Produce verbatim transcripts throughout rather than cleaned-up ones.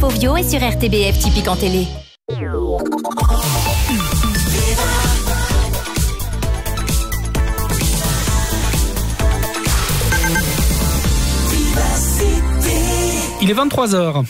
Ovio et sur R T B F typique en télé. Il est vingt-trois heures.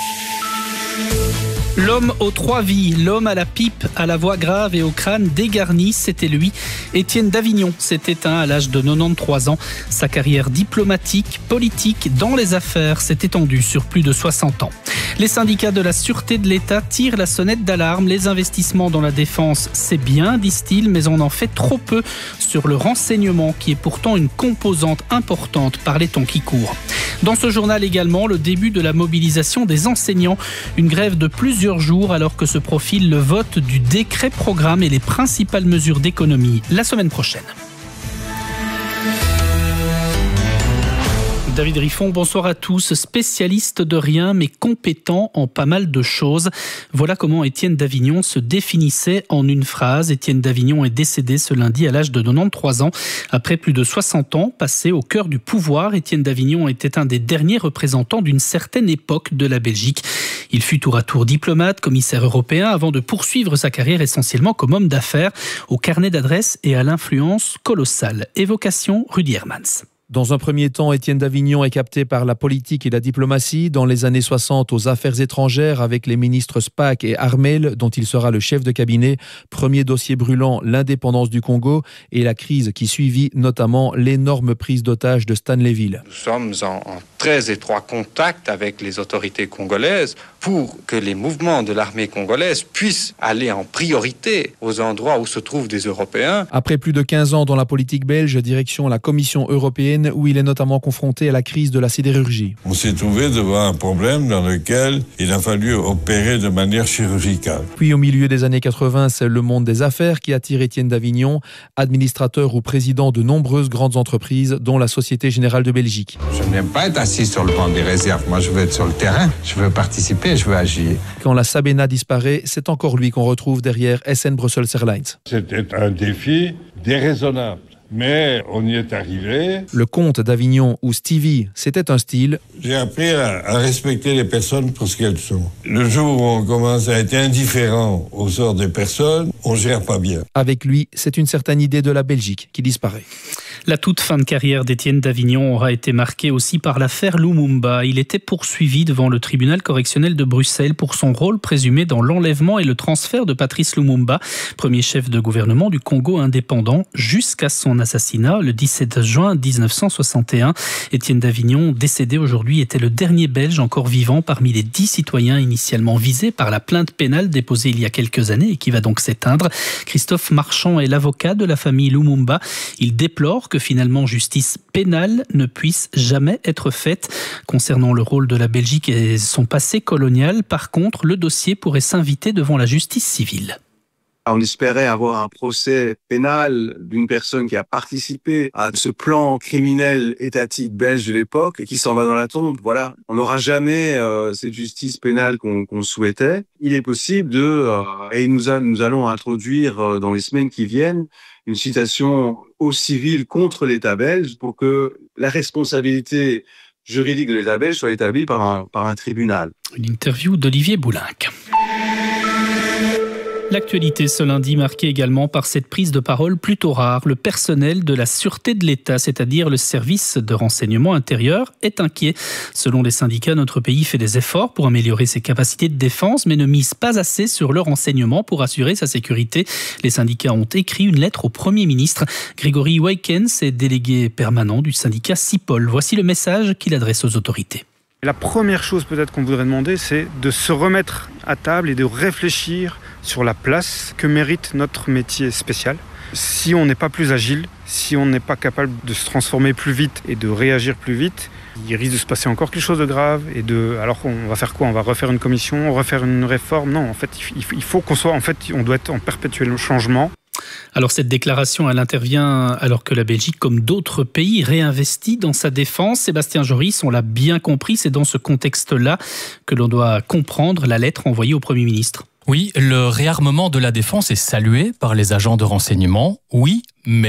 L'homme aux trois vies, l'homme à la pipe, à la voix grave et au crâne dégarni, c'était lui. Étienne Davignon s'est éteint à l'âge de quatre-vingt-treize ans. Sa carrière diplomatique, politique, dans les affaires s'est étendue sur plus de soixante ans. Les syndicats de la sûreté de l'État tirent la sonnette d'alarme. Les investissements dans la défense, c'est bien, disent-ils, mais on en fait trop peu sur le renseignement, qui est pourtant une composante importante par les temps qui courent. Dans ce journal également, le début de la mobilisation des enseignants. Une grève de plusieurs jours alors que se profile le vote du décret programme et les principales mesures d'économie la semaine prochaine. David Riffon, bonsoir à tous. Spécialiste de rien mais compétent en pas mal de choses. Voilà comment Étienne Davignon se définissait en une phrase. Étienne Davignon est décédé ce lundi à l'âge de quatre-vingt-treize ans. Après plus de soixante ans passés au cœur du pouvoir, Étienne Davignon était un des derniers représentants d'une certaine époque de la Belgique. Il fut tour à tour diplomate, commissaire européen, avant de poursuivre sa carrière essentiellement comme homme d'affaires, au carnet d'adresses et à l'influence colossale. Évocation, Rudy Hermans. Dans un premier temps, Étienne Davignon est capté par la politique et la diplomatie. Dans les années soixante, aux affaires étrangères avec les ministres Spaak et Harmel, dont il sera le chef de cabinet. Premier dossier brûlant, l'indépendance du Congo et la crise qui suivit, notamment l'énorme prise d'otages de Stanleyville. Nous sommes en, en très étroit contact avec les autorités congolaises pour que les mouvements de l'armée congolaise puissent aller en priorité aux endroits où se trouvent des Européens. Après plus de quinze ans dans la politique belge, direction la Commission européenne, où il est notamment confronté à la crise de la sidérurgie. On s'est trouvé devant un problème dans lequel il a fallu opérer de manière chirurgicale. Puis au milieu des années quatre-vingts, c'est le monde des affaires qui attire Étienne Davignon, administrateur ou président de nombreuses grandes entreprises, dont la Société Générale de Belgique. Je n'aime pas être assis sur le banc des réserves. Moi, je veux être sur le terrain. Je veux participer, je veux agir. Quand la Sabena disparaît, c'est encore lui qu'on retrouve derrière S N Brussels Airlines. C'était un défi déraisonnable. Mais on y est arrivé. Le comte d'Avignon ou Stevie, c'était un style. J'ai appris à, à respecter les personnes pour ce qu'elles sont. Le jour où on commence à être indifférent au sort des personnes, on gère pas bien. Avec lui, c'est une certaine idée de la Belgique qui disparaît. La toute fin de carrière d'Étienne Davignon aura été marquée aussi par l'affaire Lumumba. Il était poursuivi devant le tribunal correctionnel de Bruxelles pour son rôle présumé dans l'enlèvement et le transfert de Patrice Lumumba, premier chef de gouvernement du Congo indépendant, jusqu'à son assassinat le dix-sept juin dix-neuf cent soixante et un. Étienne Davignon, décédé aujourd'hui, était le dernier Belge encore vivant parmi les dix citoyens initialement visés par la plainte pénale déposée il y a quelques années et qui va donc s'éteindre. Christophe Marchand est l'avocat de la famille Lumumba. Il déplore que finalement justice pénale ne puisse jamais être faite. Concernant le rôle de la Belgique et son passé colonial, par contre, le dossier pourrait s'inviter devant la justice civile. On espérait avoir un procès pénal d'une personne qui a participé à ce plan criminel étatique belge de l'époque et qui s'en va dans la tombe. Voilà, on n'aura jamais euh, cette justice pénale qu'on, qu'on souhaitait. Il est possible de, euh, et nous, a, nous allons introduire euh, dans les semaines qui viennent, une citation au civil contre l'État belge pour que la responsabilité juridique de l'État belge soit établie par un, par un tribunal. Une interview d'Olivier Boulinck. L'actualité ce lundi marquée également par cette prise de parole plutôt rare. Le personnel de la sûreté de l'État, c'est-à-dire le service de renseignement intérieur, est inquiet. Selon les syndicats, notre pays fait des efforts pour améliorer ses capacités de défense, mais ne mise pas assez sur le renseignement pour assurer sa sécurité. Les syndicats ont écrit une lettre au Premier ministre. Grégory Wijkens est délégué permanent du syndicat CIPOL. Voici le message qu'il adresse aux autorités. La première chose peut-être qu'on voudrait demander, c'est de se remettre à table et de réfléchir sur la place que mérite notre métier spécial. Si on n'est pas plus agile, si on n'est pas capable de se transformer plus vite et de réagir plus vite, il risque de se passer encore quelque chose de grave. Et de, alors on va faire quoi? On va refaire une commission, refaire une réforme? Non, en fait, il faut qu'on soit, en fait, on doit être en perpétuel changement. Alors cette déclaration, elle intervient alors que la Belgique, comme d'autres pays, réinvestit dans sa défense. Sébastien Joris, on l'a bien compris, c'est dans ce contexte-là que l'on doit comprendre la lettre envoyée au Premier ministre. Oui, le réarmement de la défense est salué par les agents de renseignement, oui, mais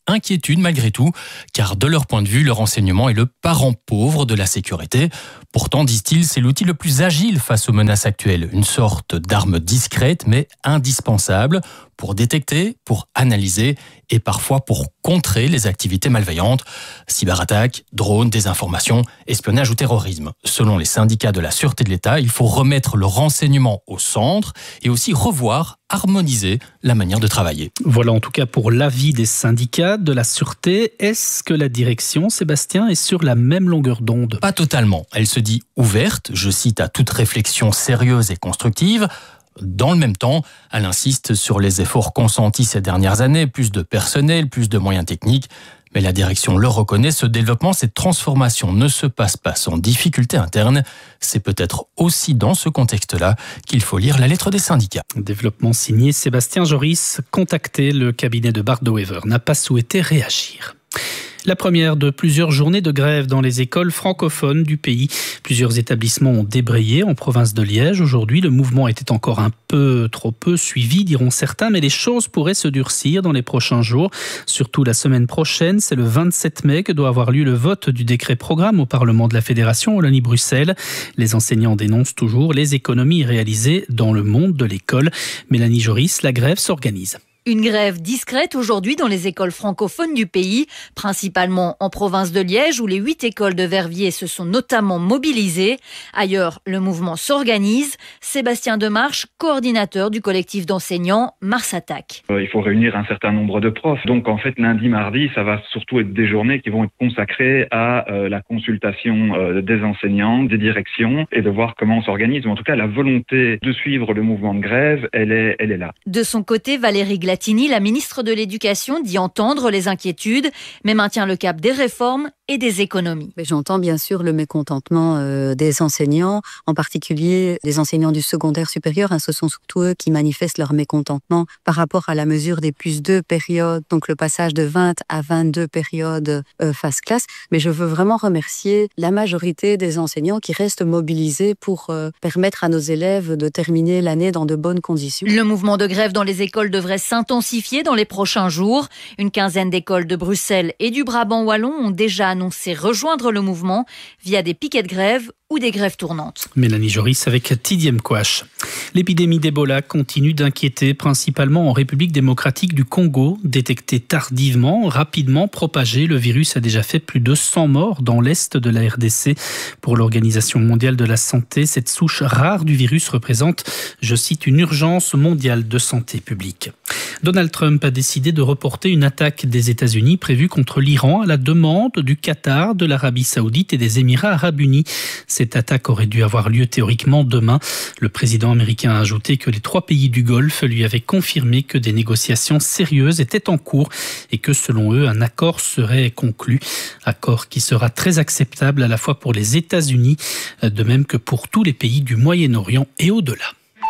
inquiétude malgré tout, car de leur point de vue, le renseignement est le parent pauvre de la sécurité. Pourtant, disent-ils, c'est l'outil le plus agile face aux menaces actuelles, une sorte d'arme discrète mais indispensable pour détecter, pour analyser et parfois pour contrer les activités malveillantes, cyberattaques, drones, désinformation, espionnage ou terrorisme. Selon les syndicats de la sûreté de l'État, il faut remettre le renseignement au centre et aussi revoir, harmoniser la manière de travailler. Voilà en tout cas pour l'avis des syndicats de la sûreté. Est-ce que la direction, Sébastien, est sur la même longueur d'onde ? Pas totalement. Elle se dit ouverte, je cite, à toute réflexion sérieuse et constructive. Dans le même temps, elle insiste sur les efforts consentis ces dernières années, plus de personnel, plus de moyens techniques. Mais la direction le reconnaît, ce développement, cette transformation ne se passe pas sans difficulté interne. C'est peut-être aussi dans ce contexte-là qu'il faut lire la lettre des syndicats. Développement signé Sébastien Joris, contacté, le cabinet de Bart de Wever n'a pas souhaité réagir. La première de plusieurs journées de grève dans les écoles francophones du pays. Plusieurs établissements ont débrayé en province de Liège. Aujourd'hui, le mouvement était encore un peu trop peu suivi, diront certains, mais les choses pourraient se durcir dans les prochains jours. Surtout la semaine prochaine, c'est le vingt-sept mai que doit avoir lieu le vote du décret programme au Parlement de la Fédération Wallonie-Bruxelles. Les enseignants dénoncent toujours les économies réalisées dans le monde de l'école. Mélanie Joris, la grève s'organise. Une grève discrète aujourd'hui dans les écoles francophones du pays, principalement en province de Liège où les huit écoles de Verviers se sont notamment mobilisées. Ailleurs, le mouvement s'organise. Sébastien Demarche, coordinateur du collectif d'enseignants Mars Attaque. Euh, il faut réunir un certain nombre de profs. Donc en fait, lundi, mardi, ça va surtout être des journées qui vont être consacrées à euh, la consultation euh, des enseignants, des directions et de voir comment on s'organise. Ou en tout cas, la volonté de suivre le mouvement de grève, elle est, elle est là. De son côté, Valérie Glatini, la ministre de l'Éducation, dit entendre les inquiétudes, mais maintient le cap des réformes et des économies. Mais j'entends bien sûr le mécontentement euh, des enseignants, en particulier des enseignants du secondaire supérieur. Hein, ce sont surtout eux qui manifestent leur mécontentement par rapport à la mesure des plus deux périodes, donc le passage de vingt à vingt-deux périodes euh, phase classe. Mais je veux vraiment remercier la majorité des enseignants qui restent mobilisés pour euh, permettre à nos élèves de terminer l'année dans de bonnes conditions. Le mouvement de grève dans les écoles devrait s'intensifier dans les prochains jours. Une quinzaine d'écoles de Bruxelles et du Brabant wallon ont déjà annoncé rejoindre le mouvement via des piquets de grève ou des grèves tournantes. Mélanie Joris avec Tidiem Kouache. L'épidémie d'Ebola continue d'inquiéter, principalement en République démocratique du Congo. Détecté tardivement, rapidement propagé, le virus a déjà fait plus de cent morts dans l'est de la R D C. Pour l'Organisation mondiale de la santé, cette souche rare du virus représente, je cite, une urgence mondiale de santé publique. Donald Trump a décidé de reporter une attaque des États-Unis prévue contre l'Iran à la demande du Qatar, de l'Arabie Saoudite et des Émirats Arabes Unis. Cette attaque aurait dû avoir lieu théoriquement demain. Le président américain a ajouté que les trois pays du Golfe lui avaient confirmé que des négociations sérieuses étaient en cours et que selon eux, un accord serait conclu. Accord qui sera très acceptable à la fois pour les États-Unis, de même que pour tous les pays du Moyen-Orient et au-delà.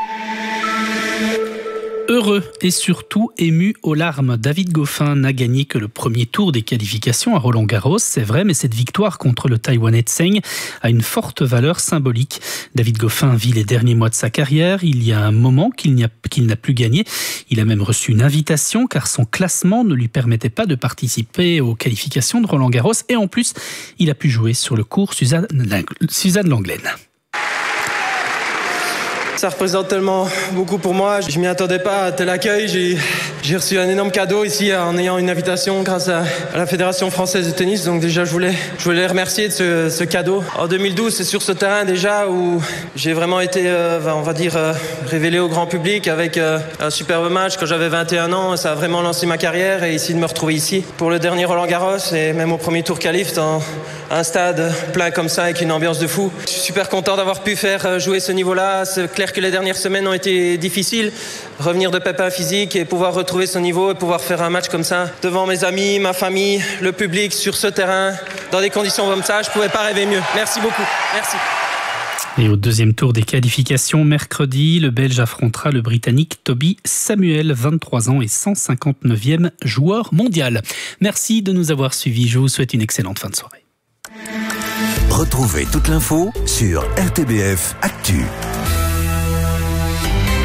Heureux et surtout ému aux larmes, David Goffin n'a gagné que le premier tour des qualifications à Roland-Garros, c'est vrai, mais cette victoire contre le Taïwanais Tseng a une forte valeur symbolique. David Goffin vit les derniers mois de sa carrière, il y a un moment qu'il, n'y a, qu'il n'a plus gagné. Il a même reçu une invitation car son classement ne lui permettait pas de participer aux qualifications de Roland-Garros et en plus, il a pu jouer sur le court Suzanne, Suzanne Lenglen. Ça représente tellement beaucoup pour moi. Je m'y attendais pas à tel accueil. J'ai, j'ai reçu un énorme cadeau ici en ayant une invitation grâce à, à la Fédération française de tennis. Donc déjà, je voulais, je voulais les remercier de ce, ce cadeau. En deux mille douze, c'est sur ce terrain déjà où j'ai vraiment été, euh, on va dire, euh, révélé au grand public avec euh, un superbe match quand j'avais vingt et un ans. Ça a vraiment lancé ma carrière et ici de me retrouver ici pour le dernier Roland-Garros et même au premier tour qualif dans un stade plein comme ça avec une ambiance de fou. Je suis super content d'avoir pu faire jouer ce niveau-là. C'est clair que les dernières semaines ont été difficiles. Revenir de pépins physiques et pouvoir retrouver ce niveau et pouvoir faire un match comme ça devant mes amis, ma famille, le public, sur ce terrain, dans des conditions comme ça, je ne pouvais pas rêver mieux. Merci beaucoup. Merci. Et au deuxième tour des qualifications, mercredi, le Belge affrontera le Britannique Toby Samuel, vingt-trois ans et cent cinquante-neuvième joueur mondial. Merci de nous avoir suivis. Je vous souhaite une excellente fin de soirée. Retrouvez toute l'info sur R T B F Actu.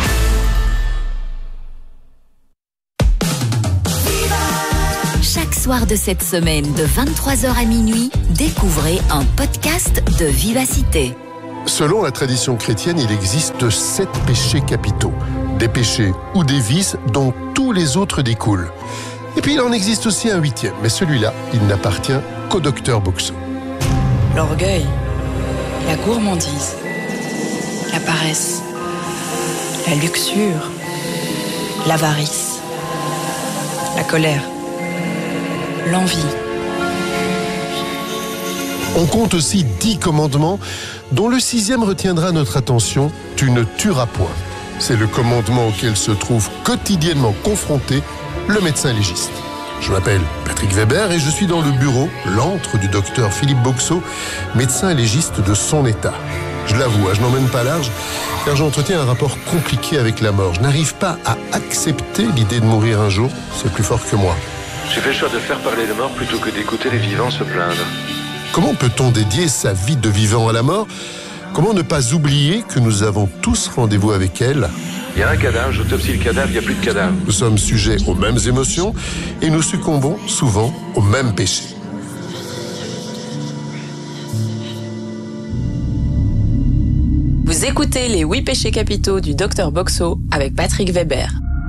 Chaque soir. soirs de cette semaine de vingt-trois heures à minuit, découvrez un podcast de Vivacité. Selon la tradition chrétienne, il existe sept péchés capitaux. Des péchés ou des vices dont tous les autres découlent. Et puis il en existe aussi un huitième, mais celui-là, il n'appartient qu'au docteur Boxo. L'orgueil, la gourmandise, la paresse, la luxure, l'avarice, la colère, l'envie. On compte aussi dix commandements, dont le sixième retiendra notre attention, tu ne tueras point. C'est le commandement auquel se trouve quotidiennement confronté le médecin légiste. Je m'appelle Patrick Weber et je suis dans le bureau, l'antre du docteur Philippe Boxo, médecin légiste de son état. Je l'avoue, je n'emmène pas large, car j'entretiens un rapport compliqué avec la mort. Je n'arrive pas à accepter l'idée de mourir un jour, c'est plus fort que moi. J'ai fait le choix de faire parler les morts plutôt que d'écouter les vivants se plaindre. Comment peut-on dédier sa vie de vivant à la mort ? Comment ne pas oublier que nous avons tous rendez-vous avec elle ? Il y a un cadavre, j'autopsie le cadavre, il n'y a plus de cadavre. Nous sommes sujets aux mêmes émotions et nous succombons souvent aux mêmes péchés. Vous écoutez les huit péchés capitaux du docteur Boxo avec Patrick Weber.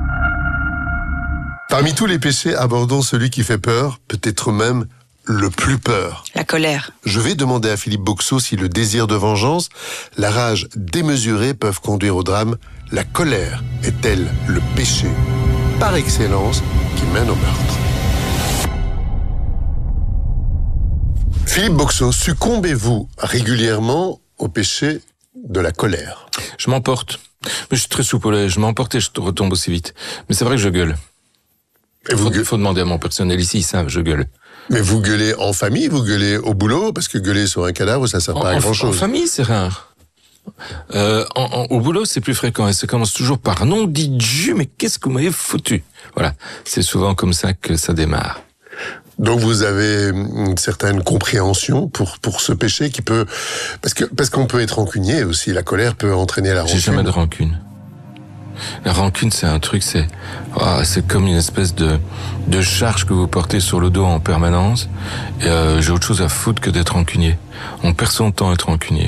Parmi tous les péchés, abordons celui qui fait peur, peut-être même le plus peur. La colère. Je vais demander à Philippe Boxo si le désir de vengeance, la rage démesurée peuvent conduire au drame. La colère est-elle le péché par excellence qui mène au meurtre ? Philippe Boxo, succombez-vous régulièrement au péché de la colère ? Je m'emporte. Mais je suis très souple, je m'emporte et je retombe aussi vite. Mais c'est vrai que je gueule. Il faut, faut demander à mon personnel ici, ils savent, je gueule. Mais vous gueulez en famille, vous gueulez au boulot, parce que gueuler sur un cadavre, ça sert pas à grand-chose. En famille, c'est rare. Euh, en, en, au boulot, c'est plus fréquent, et ça commence toujours par « Non, dit Dieu, mais qu'est-ce que vous m'avez foutu ?» Voilà, c'est souvent comme ça que ça démarre. Donc vous avez une certaine compréhension pour pour ce péché qui peut... Parce que parce qu'on peut être rancunier aussi, la colère peut entraîner la rancune. J'ai jamais de rancune. La rancune, c'est un truc, c'est oh, c'est comme une espèce de de charge que vous portez sur le dos en permanence. Et euh, j'ai autre chose à foutre que d'être rancunier. On perd son temps à être rancunier.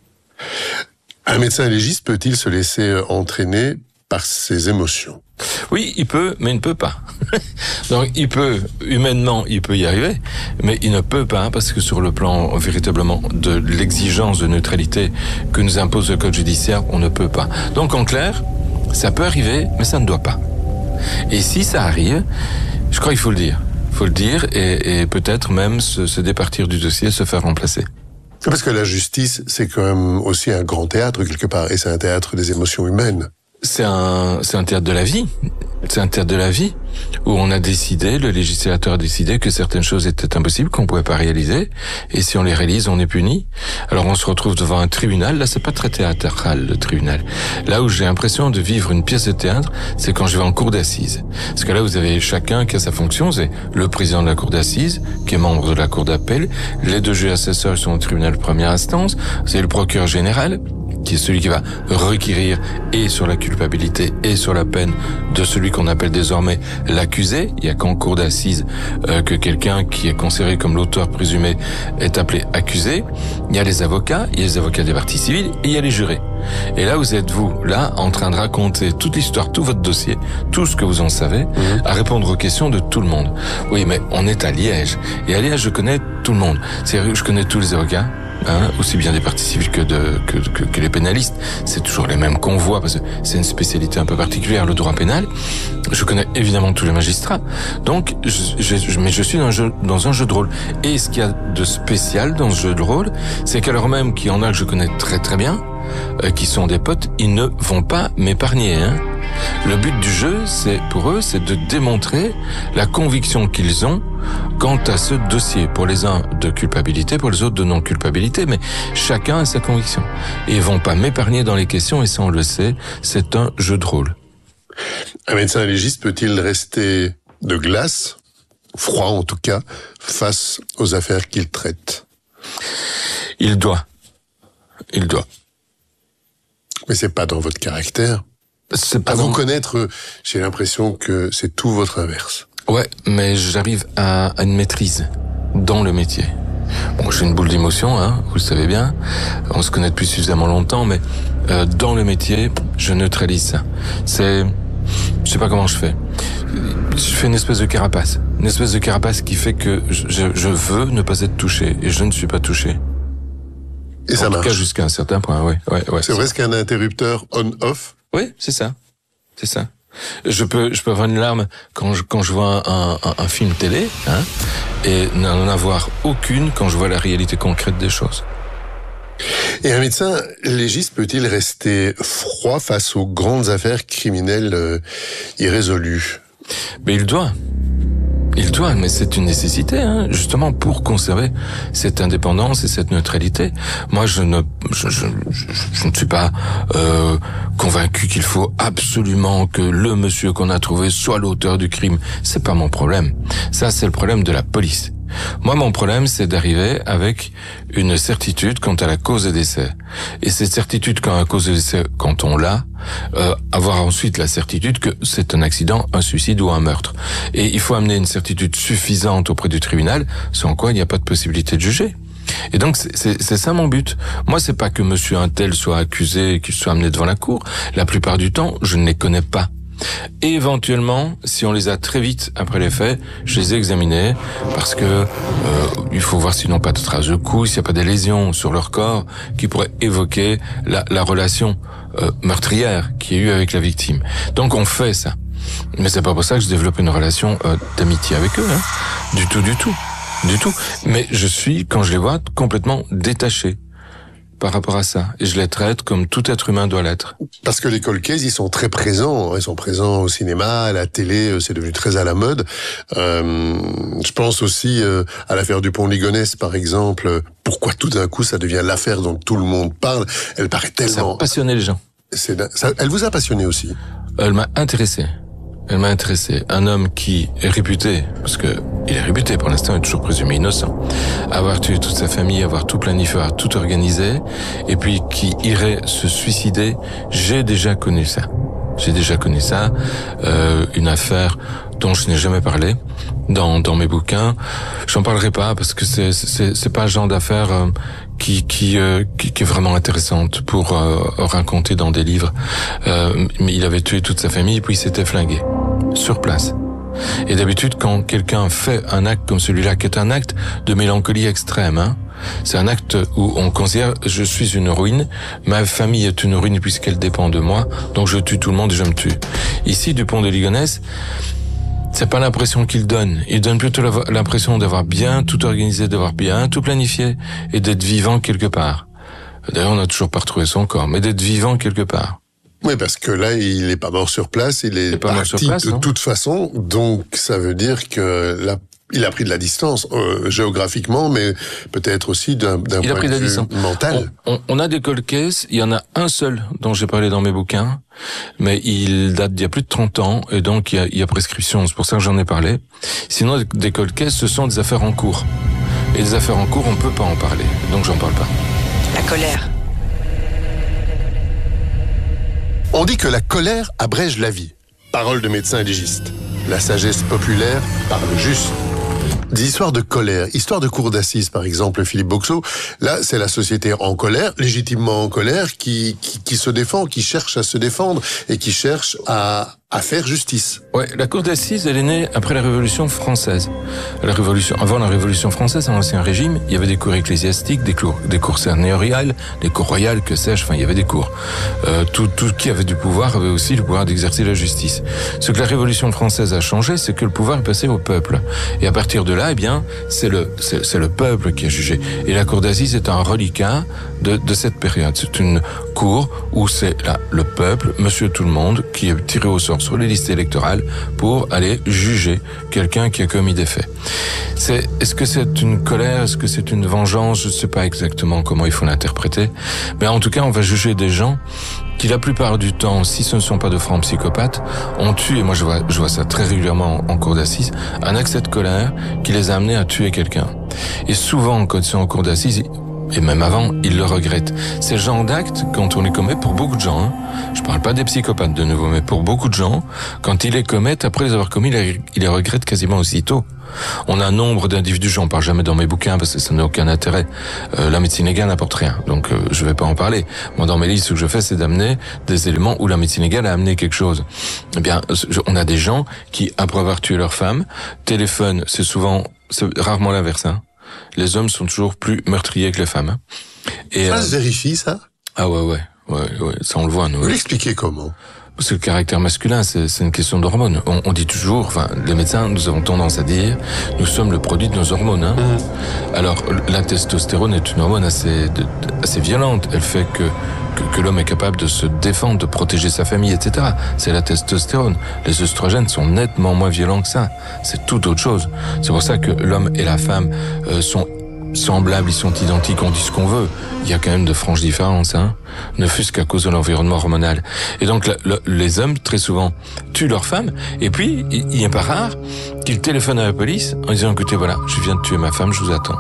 Un médecin légiste peut-il se laisser entraîner par ses émotions ? Oui, il peut, mais il ne peut pas. Donc, il peut, humainement, il peut y arriver, mais il ne peut pas, parce que sur le plan, véritablement, de l'exigence de neutralité que nous impose le code judiciaire, on ne peut pas. Donc, en clair, ça peut arriver, mais ça ne doit pas. Et si ça arrive, je crois qu'il faut le dire. Il faut le dire et, et peut-être même se, se départir du dossier, se faire remplacer. Parce que la justice, c'est quand même aussi un grand théâtre, quelque part, et c'est un théâtre des émotions humaines. C'est un, c'est un théâtre de la vie. C'est un théâtre de la vie où on a décidé, le législateur a décidé que certaines choses étaient impossibles, qu'on pouvait pas réaliser. Et si on les réalise, on est puni. Alors on se retrouve devant un tribunal. Là, c'est pas très théâtral, le tribunal. Là où j'ai l'impression de vivre une pièce de théâtre, c'est quand je vais en cour d'assises. Parce que là, vous avez chacun qui a sa fonction. C'est le président de la cour d'assises, qui est membre de la cour d'appel. Les deux juges assesseurs sont au tribunal de première instance. C'est le procureur général, qui est celui qui va requérir et sur la culpabilité et sur la peine de celui qu'on appelle désormais l'accusé. Il n'y a qu'en cour d'assises euh, que quelqu'un qui est considéré comme l'auteur présumé est appelé accusé. Il y a les avocats, il y a les avocats des parties civiles et il y a les jurés. Et là, vous êtes vous, là, en train de raconter toute l'histoire, tout votre dossier, tout ce que vous en savez, mmh. à répondre aux questions de tout le monde. Oui, mais on est à Liège. Et à Liège, je connais tout le monde. C'est-à-dire que je connais tous les avocats. Hein, aussi bien des parties civiles que, de, que, que, que les pénalistes. C'est toujours les mêmes qu'on voit, parce que c'est une spécialité un peu particulière, le droit pénal. Je connais évidemment tous les magistrats. Donc, je, je, mais je suis dans un, jeu, dans un jeu de rôle. Et ce qu'il y a de spécial dans ce jeu de rôle, c'est qu'alors même qu'il y en a que je connais très très bien, euh, qui sont des potes, ils ne vont pas m'épargner. Hein. Le but du jeu, c'est pour eux, c'est de démontrer la conviction qu'ils ont quant à ce dossier. Pour les uns de culpabilité, pour les autres de non-culpabilité, mais chacun a sa conviction. Et ils vont pas m'épargner dans les questions, et ça on le sait, c'est un jeu de rôle. Un médecin légiste peut-il rester de glace, froid en tout cas, face aux affaires qu'il traite ? Il doit. Il doit. Mais c'est pas dans votre caractère. C'est pas à dans... vous connaître, j'ai l'impression que c'est tout votre inverse. Ouais, mais j'arrive à, à une maîtrise dans le métier. Bon, j'ai une boule d'émotion, hein, vous le savez bien. On se connaît depuis suffisamment longtemps, mais euh, dans le métier, je neutralise ça. C'est, je sais pas comment je fais. Je fais une espèce de carapace, une espèce de carapace qui fait que je, je veux ne pas être touché et je ne suis pas touché. Et en ça tout marche. cas jusqu'à un certain point, ouais, ouais, ouais. C'est vrai, qu'il y a un interrupteur on-off. Oui, c'est ça, c'est ça. Je peux, je peux avoir une larme quand je, quand je vois un, un, un film télé, hein, et n'en avoir aucune quand je vois la réalité concrète des choses. Et un médecin légiste peut-il rester froid face aux grandes affaires criminelles euh, irrésolues? Mais il doit. Il doit, mais c'est une nécessité, hein, justement, pour conserver cette indépendance et cette neutralité. Moi, je ne, je, je, je, je ne suis pas euh, convaincu qu'il faut absolument que le monsieur qu'on a trouvé soit l'auteur du crime. C'est pas mon problème. Ça, c'est le problème de la police. Moi, mon problème, c'est d'arriver avec une certitude quant à la cause des décès. Et cette certitude quant à la cause des décès, quand on l'a, euh, avoir ensuite la certitude que c'est un accident, un suicide ou un meurtre. Et il faut amener une certitude suffisante auprès du tribunal, sans quoi il n'y a pas de possibilité de juger. Et donc, c'est, c'est, c'est ça mon but. Moi, c'est pas que monsieur un tel soit accusé et qu'il soit amené devant la cour. La plupart du temps, je ne les connais pas. Et éventuellement, si on les a très vite après les faits, je les ai examinés parce que euh, il faut voir s'ils n'ont pas de traces de coups, s'il n'y a pas des lésions sur leur corps qui pourraient évoquer la, la relation euh, meurtrière qu'il y a eu avec la victime. Donc on fait ça. Mais c'est pas pour ça que je développe une relation euh, d'amitié avec eux, hein. Du tout, du tout, du tout. Mais je suis, quand je les vois, complètement détaché par rapport à ça. Et je les traite comme tout être humain doit l'être. Parce que les cold cases, ils sont très présents. Ils sont présents au cinéma, à la télé, c'est devenu très à la mode. Euh, je pense aussi euh, à l'affaire Dupont-Ligonnès, par exemple. Pourquoi tout d'un coup, ça devient l'affaire dont tout le monde parle? Elle paraît tellement... Ça a passionné les gens. C'est, ça, elle vous a passionné aussi? Elle m'a intéressé. Elle m'a intéressé. Un homme qui est réputé, parce que il est réputé pour l'instant, il est toujours présumé innocent, avoir tué toute sa famille, avoir tout planifié, avoir tout organisé, et puis qui irait se suicider. J'ai déjà connu ça. J'ai déjà connu ça. Euh, une affaire dont je n'ai jamais parlé dans dans mes bouquins. J'en parlerai pas parce que c'est c'est c'est pas le genre d'affaire euh, qui qui, euh, qui qui est vraiment intéressante pour euh, raconter dans des livres. Euh, mais il avait tué toute sa famille puis il s'était flingué sur place. Et d'habitude, quand quelqu'un fait un acte comme celui-là, qui est un acte de mélancolie extrême, hein, c'est un acte où on considère je suis une ruine, ma famille est une ruine puisqu'elle dépend de moi, donc je tue tout le monde et je me tue. Ici, Dupont de Ligonnès, c'est pas l'impression qu'il donne. Il donne plutôt l'impression d'avoir bien tout organisé, d'avoir bien tout planifié et d'être vivant quelque part. D'ailleurs, on n'a toujours pas retrouvé son corps, mais d'être vivant quelque part. Oui, parce que là, il n'est pas mort sur place, il est, il est pas parti mort sur place, de non toute façon, donc ça veut dire que là, il a pris de la distance, euh, géographiquement, mais peut-être aussi d'un, d'un point de vue mental. On, on, on a des cold cases, il y en a un seul dont j'ai parlé dans mes bouquins, mais il date d'il y a plus de trente ans, et donc il y a, il y a prescription, c'est pour ça que j'en ai parlé. Sinon, des cold cases, ce sont des affaires en cours. Et des affaires en cours, on peut pas en parler, donc j'en parle pas. La colère. On dit que la colère abrège la vie. Parole de médecin légiste. La sagesse populaire parle juste. Des histoires de colère, histoire de cour d'assises par exemple, Philippe Boxeau. Là, c'est la société en colère, légitimement en colère, qui, qui, qui se défend, qui cherche à se défendre et qui cherche à, à faire justice. Ouais, la cour d'assises, elle est née après la Révolution française. La Révolution, avant la Révolution française, dans l'Ancien Régime, il y avait des cours ecclésiastiques, des cours, des cours seigneuriales, des cours royales, que sais-je. Enfin, il y avait des cours. Euh, tout, tout qui avait du pouvoir avait aussi le pouvoir d'exercer la justice. Ce que la Révolution française a changé, c'est que le pouvoir est passé au peuple. Et à partir de là, eh bien, c'est le, c'est, c'est le peuple qui a jugé. Et la cour d'assises est un reliquat de, de cette période. C'est une cour où c'est là le peuple, Monsieur tout le monde, qui est tiré au sort sur les listes électorales pour aller juger quelqu'un qui a commis des faits. C'est, est-ce que c'est une colère, est-ce que c'est une vengeance? Je ne sais pas exactement comment il faut l'interpréter, mais en tout cas, on va juger des gens qui, la plupart du temps, si ce ne sont pas de francs psychopathes, ont tué, et moi je vois, je vois ça très régulièrement en, en cour d'assises, un accès de colère qui les a amenés à tuer quelqu'un. Et souvent, quand ils sont en cour d'assises, Et même avant, ils le regrettent. C'est le genre d'acte, quand on les commet, pour beaucoup de gens, hein, je parle pas des psychopathes de nouveau, mais pour beaucoup de gens, quand ils les commettent, après les avoir commis, ils les regrettent quasiment aussitôt. On a un nombre d'individus, j'en parle jamais dans mes bouquins parce que ça n'a aucun intérêt. Euh, la médecine légale n'apporte rien, donc euh, je vais pas en parler. Moi, dans mes livres, ce que je fais, c'est d'amener des éléments où la médecine légale a amené quelque chose. Eh bien, on a des gens qui, après avoir tué leur femme, téléphonent, c'est souvent, c'est rarement l'inverse, hein. Les hommes sont toujours plus meurtriers que les femmes, hein. Et, ça euh, se vérifie, ça? Ah ouais, ouais, ouais, ouais, ça on le voit, nous. Vous l'expliquez comment? C'est le caractère masculin, c'est, c'est une question d'hormones. On, on dit toujours, enfin, les médecins, nous avons tendance à dire, nous sommes le produit de nos hormones, hein. Mmh. Alors, la testostérone est une hormone assez, de, assez violente. Elle fait que, que, que l'homme est capable de se défendre, de protéger sa famille, et cetera. C'est la testostérone. Les œstrogènes sont nettement moins violents que ça. C'est tout autre chose. C'est pour ça que l'homme et la femme euh, sont semblables, ils sont identiques, on dit ce qu'on veut. Il y a quand même de franches différences, hein. Ne fût-ce qu'à cause de l'environnement hormonal. Et donc, le, le, les hommes, très souvent, tuent leurs femmes. Et puis, il n'est pas rare qu'ils téléphonent à la police en disant, écoutez, voilà, je viens de tuer ma femme, je vous attends.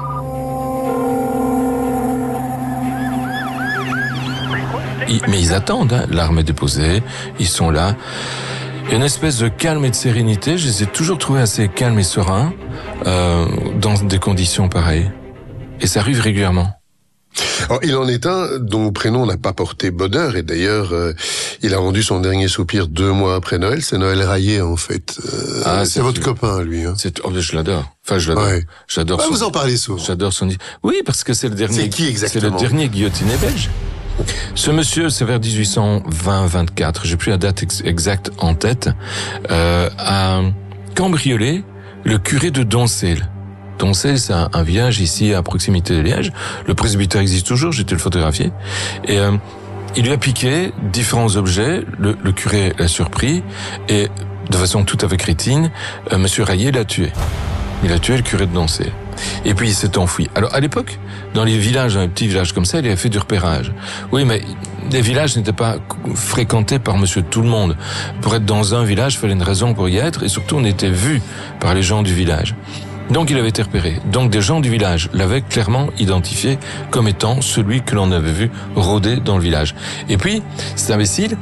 Ils, mais ils attendent, hein. L'arme est déposée, ils sont là. Il y a une espèce de calme et de sérénité. Je les ai toujours trouvés assez calmes et sereins euh, dans des conditions pareilles. Et ça arrive régulièrement. Alors, il en est un dont le prénom n'a pas porté bonheur, et d'ailleurs, euh, il a rendu son dernier soupir deux mois après Noël. C'est Noël Rayet, en fait. Euh, ah, c'est, c'est votre copain, lui. Hein. C'est, oh, je l'adore. Enfin, je l'adore. Ouais. J'adore. Ouais, son... vous en parlez souvent. J'adore son. Oui, parce que c'est le dernier. C'est qui exactement? C'est le dernier guillotiné belge. Ce monsieur, c'est vers dix-huit cent vingt vingt-quatre, j'ai plus la date ex- exacte en tête, euh, a cambriolé le curé de Doncel. Doncel, c'est un, un village ici à proximité de Liège. Le presbytère existe toujours, j'ai été le photographier. Et euh, il lui a piqué différents objets, le, le curé l'a surpris, et de façon tout à fait crétine, euh, monsieur Rayet l'a tué. Il a tué le curé de Doncel. Et puis il s'est enfoui. Alors à l'époque, dans les villages, dans les petits villages comme ça, il avait fait du repérage. Oui, mais les villages n'étaient pas fréquentés par monsieur tout le monde. Pour être dans un village, il fallait une raison pour y être, et surtout on était vu par les gens du village. Donc il avait été repéré. Donc des gens du village l'avaient clairement identifié comme étant celui que l'on avait vu rôder dans le village. Et puis, cet imbécile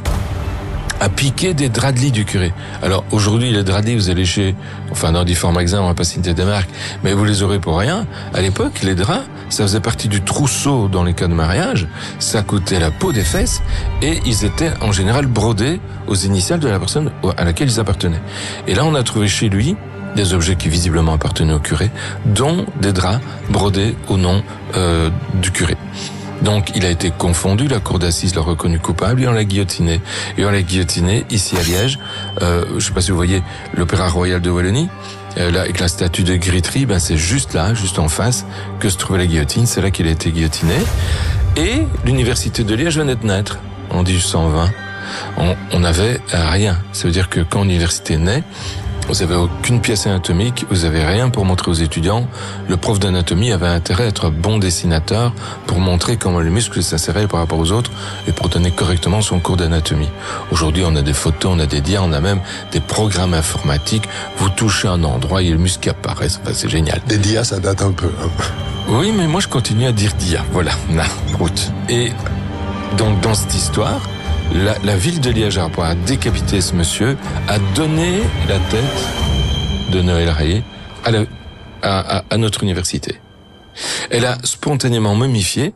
a piqué des draps de lit du curé. Alors aujourd'hui, les draps de lit, vous allez chez, enfin dans différents magasins, on va pas citer des marques, mais vous les aurez pour rien. À l'époque, les draps, ça faisait partie du trousseau dans les cas de mariage, ça coûtait la peau des fesses, et ils étaient en général brodés aux initiales de la personne à laquelle ils appartenaient. Et là, on a trouvé chez lui des objets qui visiblement appartenaient au curé, dont des draps brodés au nom euh, du curé. Donc, il a été confondu, la cour d'assises l'a reconnu coupable et on l'a guillotiné. Et on l'a guillotiné ici à Liège. Euh, je ne sais pas si vous voyez l'Opéra Royal de Wallonie, euh, là, avec la statue de Gritry, ben c'est juste là, juste en face, que se trouvait la guillotine. C'est là qu'il a été guillotiné. Et l'université de Liège venait de naître en dix-huit cent vingt. On, on n'avait rien. Ça veut dire que quand l'université naît, vous avez aucune pièce anatomique, vous avez rien pour montrer aux étudiants. Le prof d'anatomie avait intérêt à être un bon dessinateur pour montrer comment les muscles s'inséraient par rapport aux autres et pour donner correctement son cours d'anatomie. Aujourd'hui, on a des photos, on a des dias, on a même des programmes informatiques. Vous touchez un endroit et le muscle apparaît. Enfin, c'est génial. Des dias, ça date un peu. Hein. Oui, mais moi, je continue à dire dia. Voilà, na, route. Et donc, dans cette histoire, La, la ville de Liège, après a décapité ce monsieur, a donné la tête de Noël Rayet à, la, à, à, à notre université. Elle a spontanément momifié.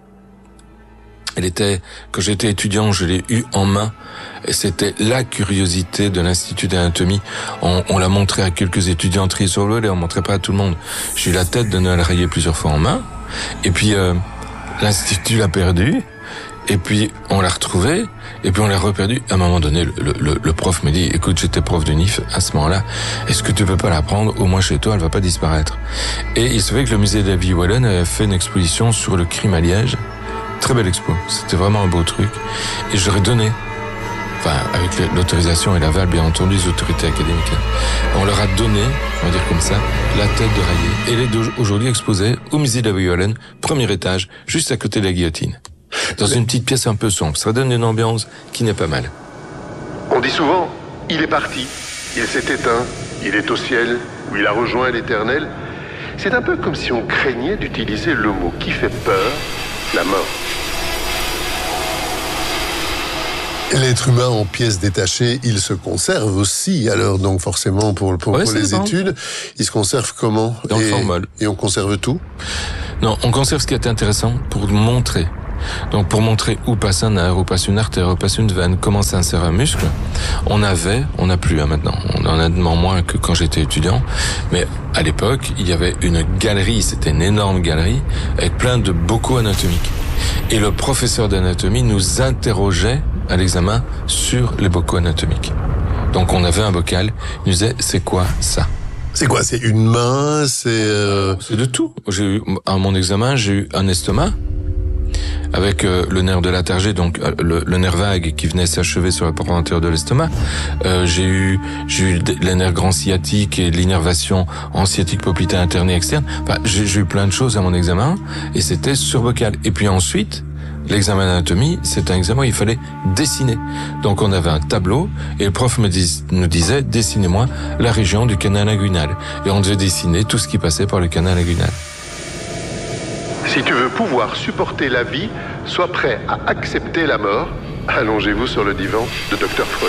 Elle était, quand j'étais étudiant, je l'ai eu en main. Et c'était la curiosité de l'Institut d'anatomie. On, on l'a montré à quelques étudiants triés sur le volet, on ne montrait pas à tout le monde. J'ai eu la tête de Noël Rayet plusieurs fois en main. Et puis, euh, l'Institut l'a perdu. Et puis, on l'a retrouvé, et puis on l'a reperdu. À un moment donné, le, le, le prof me dit, écoute, j'étais prof de N I F à ce moment-là, est-ce que tu peux pas la prendre, au moins chez toi, elle va pas disparaître. Et il se fait que le musée de la vie wallonne avait fait une exposition sur le crime à Liège. Très belle expo. C'était vraiment un beau truc. Et je leur ai donné, enfin, avec l'autorisation et l'aval, bien entendu, des autorités académiques. On leur a donné, on va dire comme ça, la tête de Rayet. Et elle est aujourd'hui exposée au musée de la vie wallonne, premier étage, juste à côté de la guillotine. Dans une petite pièce un peu sombre. Ça donne une ambiance qui n'est pas mal. On dit souvent, il est parti, il s'est éteint, il est au ciel, ou il a rejoint l'Éternel. C'est un peu comme si on craignait d'utiliser le mot qui fait peur, la mort. L'être humain en pièces détachées, il se conserve aussi, alors donc forcément pour, pour, ouais, pour les dépend. études, il se conserve comment? Dans et, le formol. Et on conserve tout? Non, on conserve ce qui est intéressant pour montrer. Donc pour montrer où passe un nerf, où passe une artère, où passe une veine, comment s'insère un muscle, on avait, on n'a plus hein, maintenant, on en a nettement moins que quand j'étais étudiant, mais à l'époque, il y avait une galerie, c'était une énorme galerie, avec plein de bocaux anatomiques. Et le professeur d'anatomie nous interrogeait à l'examen sur les bocaux anatomiques. Donc on avait un bocal, il nous disait, c'est quoi ça? C'est quoi? C'est une main? C'est... Euh... C'est de tout. J'ai eu, à mon examen, j'ai eu un estomac, avec euh, le nerf de la targée, donc euh, le, le nerf vague qui venait s'achever sur la paroi antérieure de l'estomac. Euh, j'ai eu j'ai eu les nerfs grand sciatique et l'innervation en sciatique poplitée interne et externe. Enfin, j'ai, j'ai eu plein de choses à mon examen et c'était sur bocal. Et puis ensuite, l'examen d'anatomie, c'est un examen où il fallait dessiner. Donc on avait un tableau et le prof me dis, nous disait dessinez-moi la région du canal inguinal. Et on devait dessiner tout ce qui passait par le canal inguinal. Si tu veux pouvoir supporter la vie, sois prêt à accepter la mort. Allongez-vous sur le divan de docteur Freud.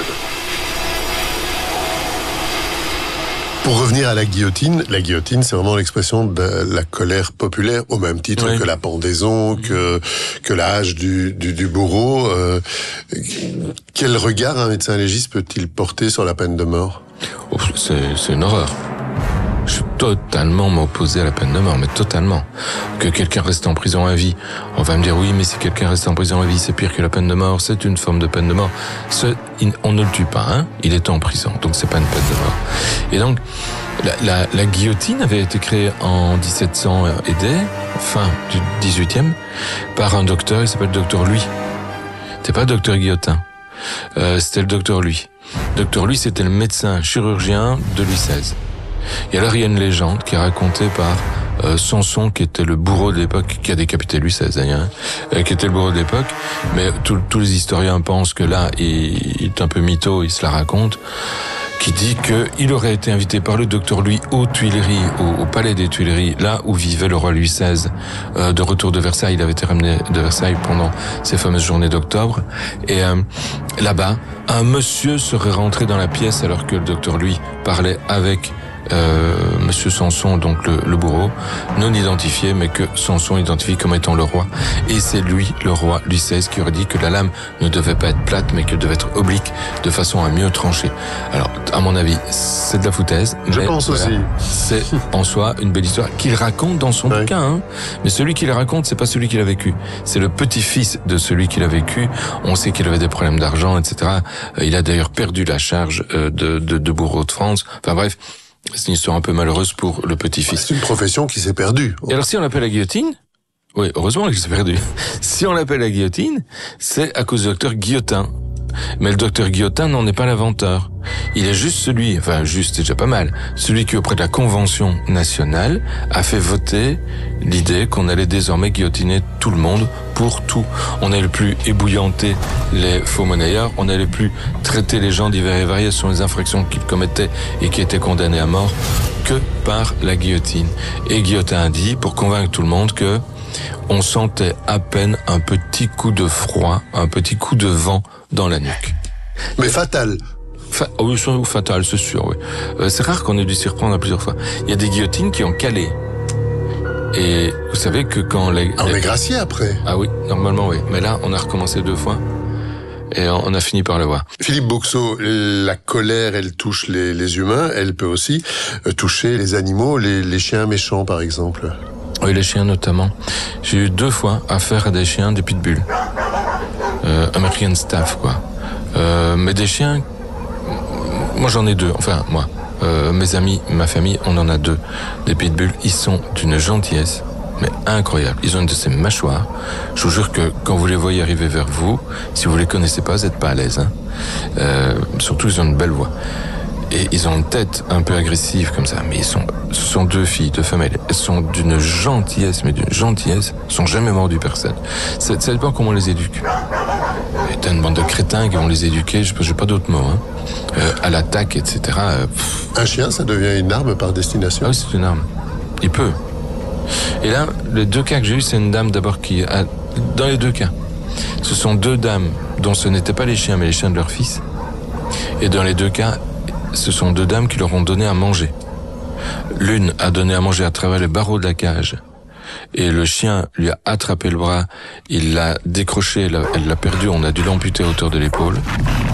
Pour revenir à la guillotine, la guillotine, c'est vraiment l'expression de la colère populaire, au même titre oui. que la pendaison, que que la hache du, du, du bourreau. Euh, quel regard un médecin légiste peut-il porter sur la peine de mort? Oh, c'est, c'est une horreur. Je suis totalement m'opposer à la peine de mort, mais totalement. Que quelqu'un reste en prison à vie, on va me dire oui, mais si quelqu'un reste en prison à vie, c'est pire que la peine de mort, c'est une forme de peine de mort. Ce, on ne le tue pas, hein, il est en prison, donc c'est pas une peine de mort. Et donc, la, la, la guillotine avait été créée en dix-sept cents et des, fin du dix-huitième, par un docteur, il s'appelle docteur Louis. C'était pas docteur Guillotin, euh, c'était le docteur Louis. Docteur Louis, c'était le médecin chirurgien de Louis seize. Et alors il y a une légende qui est racontée par euh, Samson, qui était le bourreau de l'époque, qui a décapité Louis seize d'ailleurs, hein, euh, qui était le bourreau de l'époque, mais tous les historiens pensent que là, il, il est un peu mytho, il se la raconte, qui dit qu'il aurait été invité par le docteur Louis aux Tuileries, au, au palais des Tuileries, là où vivait le roi Louis seize, euh, de retour de Versailles. Il avait été ramené de Versailles pendant ces fameuses journées d'octobre. Et euh, là-bas, un monsieur serait rentré dans la pièce alors que le docteur Louis parlait avec Euh, Monsieur Samson, donc le, le bourreau, non identifié, mais que Samson identifie comme étant le roi. Et c'est lui, le roi Louis seize, qui aurait dit que la lame ne devait pas être plate, mais qu'elle devait être oblique, de façon à mieux trancher. Alors, à mon avis, c'est de la foutaise. Je mais pense voilà, aussi. C'est en soi une belle histoire qu'il raconte dans son ouais. bouquin. Hein. Mais celui qui la raconte, c'est pas celui qui l'a vécu. C'est le petit-fils de celui qui l'a vécu. On sait qu'il avait des problèmes d'argent, et cetera. Il a d'ailleurs perdu la charge de, de, de bourreau de France. Enfin bref. C'est une histoire un peu malheureuse pour le petit-fils. C'est une profession qui s'est perdue. Et alors si on l'appelle la guillotine, oui, heureusement qu'il s'est perdu. Si on l'appelle la guillotine, c'est à cause du docteur Guillotin. Mais le docteur Guillotin n'en est pas l'inventeur. Il est juste celui, enfin juste, c'est déjà pas mal, celui qui auprès de la Convention nationale a fait voter l'idée qu'on allait désormais guillotiner tout le monde pour tout. On n'allait plus ébouillanter les faux monnayeurs, on n'allait plus traiter les gens divers et variés sur les infractions qu'ils commettaient et qui étaient condamnés à mort que par la guillotine. Et Guillotin a dit, pour convaincre tout le monde, que on sentait à peine un petit coup de froid, un petit coup de vent dans la nuque. Mais fatal. Fa- oui, fatal, c'est sûr, oui. Euh, c'est rare qu'on ait dû s'y reprendre plusieurs fois. Il y a des guillotines qui ont calé. Et vous savez que quand les... Ah, on est gracié après. Ah oui, normalement oui. Mais là, on a recommencé deux fois. Et on a fini par le voir. Philippe Boxeau, la colère, elle touche les, les humains, elle peut aussi toucher les animaux, les, les chiens méchants par exemple. Oui, les chiens notamment. J'ai eu deux fois affaire à des chiens des pitbulls. Euh, American Staff, quoi. Euh, mais des chiens... Moi, j'en ai deux. Enfin, moi. Euh, mes amis, ma famille, on en a deux. Des pitbulls, ils sont d'une gentillesse, mais incroyable. Ils ont une de ces mâchoires. Je vous jure que quand vous les voyez arriver vers vous, si vous les connaissez pas, vous n'êtes pas à l'aise. Hein. Euh, surtout, ils ont une belle voix. Et ils ont une tête un peu agressive comme ça, mais ils sont, ce sont deux filles, deux femelles. Elles sont d'une gentillesse, mais d'une gentillesse. Elles sont jamais mordues personne. Ça, ça dépend comment on les éduque. Et t'as une bande de crétins qui vont les éduquer, je n'ai pas d'autres mots, hein. Euh, à l'attaque, et cetera. Euh, Un chien, ça devient une arme par destination. Ah oui, c'est une arme. Il peut. Et là, les deux cas que j'ai eu, c'est une dame d'abord qui a... Dans les deux cas, ce sont deux dames dont ce n'étaient pas les chiens, mais les chiens de leur fils. Et dans les deux cas, ce sont deux dames qui leur ont donné à manger. L'une a donné à manger à travers les barreaux de la cage. Et le chien lui a attrapé le bras, il l'a décroché, elle l'a perdu, on a dû l'amputer à hauteur de l'épaule.